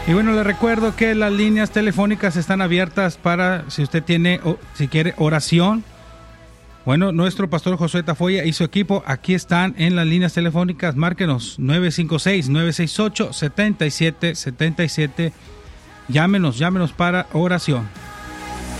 Y bueno, le recuerdo que las líneas telefónicas están abiertas para si usted tiene, si quiere oración. Bueno, nuestro pastor Josué Tafoya y su equipo aquí están en las líneas telefónicas. Márquenos 956-968-7777. Llámenos para oración.